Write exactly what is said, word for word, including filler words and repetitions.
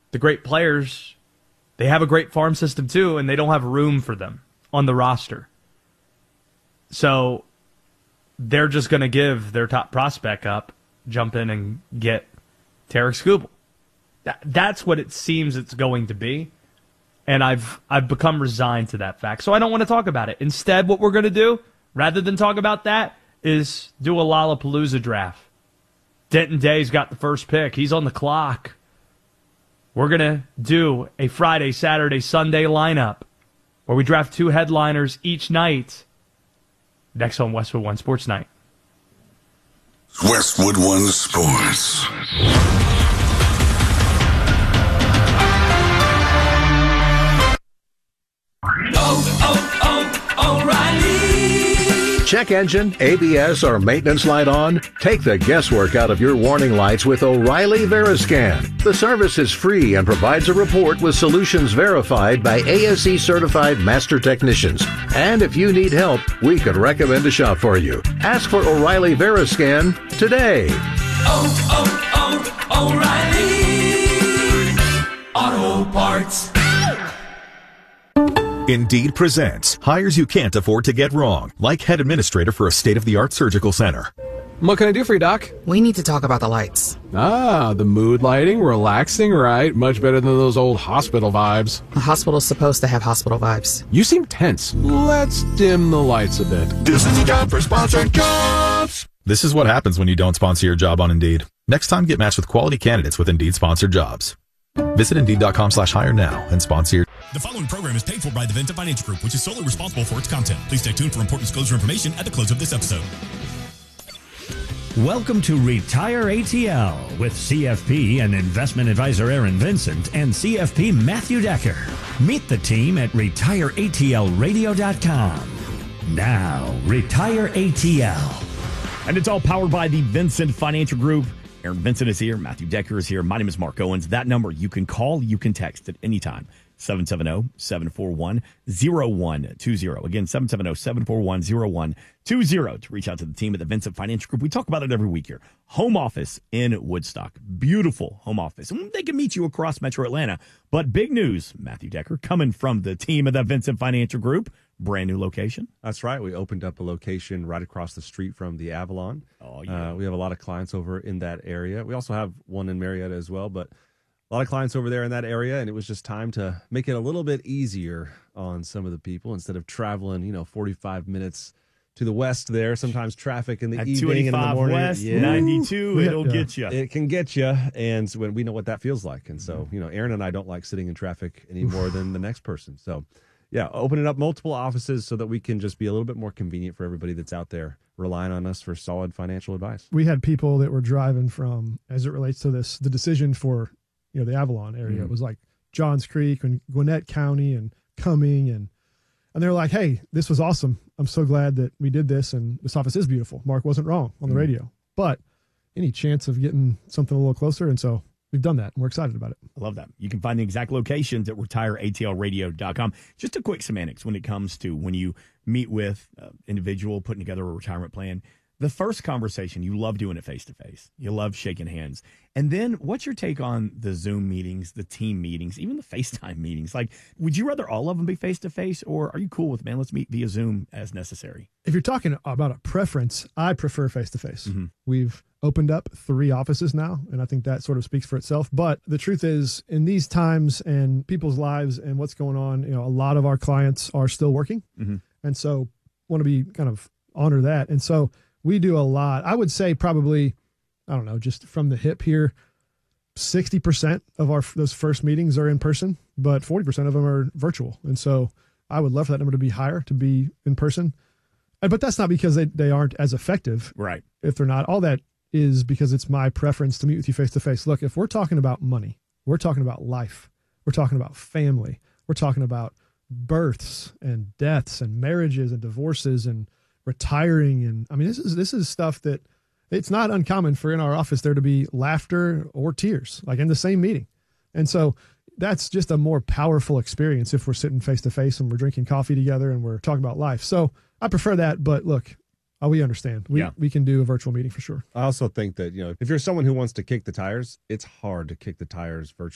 the great players, they have a great farm system too, and they don't have room for them on the roster. So they're just going to give their top prospect up, jump in and get Tarek Skubal. That, that's what it seems it's going to be. And I've I've become resigned to that fact. So I don't want to talk about it. Instead, what we're going to do, rather than talk about that, is do a Lollapalooza draft. Denton Day's got the first pick. He's on the clock. We're going to do a Friday, Saturday, Sunday lineup where we draft two headliners each night. Next on Westwood One Sports Night. Westwood One Sports. Oh, oh, oh, O'Reilly. Check engine, A B S, or maintenance light on? Take the guesswork out of your warning lights with O'Reilly Veriscan. The service is free and provides a report with solutions verified by A S E certified master technicians. And if you need help, we could recommend a shop for you. Ask for O'Reilly Veriscan today. Oh, oh, oh, O'Reilly Auto Parts. Indeed presents hires you can't afford to get wrong, like head administrator for a state-of-the-art surgical center. What can I do for you, Doc? We need to talk about the lights. Ah, the mood lighting, relaxing, right? Much better than those old hospital vibes. A hospital's supposed to have hospital vibes. You seem tense. Let's dim the lights a bit. This is a job for sponsored jobs. This is what happens when you don't sponsor your job on Indeed. Next time, get matched with quality candidates with Indeed-sponsored jobs. Visit Indeed.com slash hire now and sponsor your... The following program is paid for by the Vincent Financial Group, which is solely responsible for its content. Please stay tuned for important disclosure information at the close of this episode. Welcome to Retire A T L with C F P and investment advisor Aaron Vincent and C F P Matthew Decker. Meet the team at retire A T L radio dot com. Now, Retire A T L. And it's all powered by the Vincent Financial Group. Aaron Vincent is here. Matthew Decker is here. My name is Mark Owens. That number, you can call, you can text at any time. seven seven zero, seven four one, zero one two zero. Again, seven seven zero, seven four one, zero one two zero to reach out to the team at the Vincent Financial Group. We talk about it every week here. Home office in Woodstock. Beautiful home office. And they can meet you across Metro Atlanta. But big news, Matthew Decker, coming from the team at the Vincent Financial Group. Brand new location. That's right. We opened up a location right across the street from the Avalon. Oh, yeah. Uh, we have a lot of clients over in that area. We also have one in Marietta as well, but a lot of clients over there in that area, and it was just time to make it a little bit easier on some of the people instead of traveling, you know, forty-five minutes to the west there. Sometimes traffic in the At evening and in the morning. West, yeah. ninety-two, it'll Yeah. get you. It can get you, and when we know what that feels like. And so, you know, Aaron and I don't like sitting in traffic any more than the next person. So, yeah, opening up multiple offices so that we can just be a little bit more convenient for everybody that's out there relying on us for solid financial advice. We had people that were driving from, as it relates to this, the decision for, you know, the Avalon area. Mm-hmm. It was like Johns Creek and Gwinnett County and Cumming. And, and they were like, hey, this was awesome. I'm so glad that we did this. And this office is beautiful. Mark wasn't wrong on the Mm-hmm. radio, but any chance of getting something a little closer. And so we've done that and we're excited about it. I love that. You can find the exact locations at retire A T L radio dot com. Just a quick semantics when it comes to when you meet with an individual putting together a retirement plan. The first conversation, you love doing it face-to-face. You love shaking hands. And then what's your take on the Zoom meetings, the team meetings, even the FaceTime meetings? Like, would you rather all of them be face-to-face, or are you cool with, man, let's meet via Zoom as necessary? If you're talking about a preference, I prefer face-to-face. Mm-hmm. We've opened up three offices now, and I think that sort of speaks for itself. But the truth is, in these times and people's lives and what's going on, you know, a lot of our clients are still working. Mm-hmm. And so want to be kind of honor that. And so we do a lot. I would say probably, I don't know, just from the hip here, sixty percent of our those first meetings are in person, but forty percent of them are virtual. And so I would love for that number to be higher, to be in person. But that's not because they, they aren't as effective. Right. If they're not. All that is because it's my preference to meet with you face to face. Look, if we're talking about money, we're talking about life, we're talking about family, we're talking about births and deaths and marriages and divorces and retiring. And I mean, this is, this is stuff that it's not uncommon for in our office there to be laughter or tears, like in the same meeting. And so that's just a more powerful experience if we're sitting face to face and we're drinking coffee together and we're talking about life. So I prefer that, but look, oh, we understand. We Yeah. we can do a virtual meeting for sure. I also think that, you know, if you're someone who wants to kick the tires, it's hard to kick the tires virtually.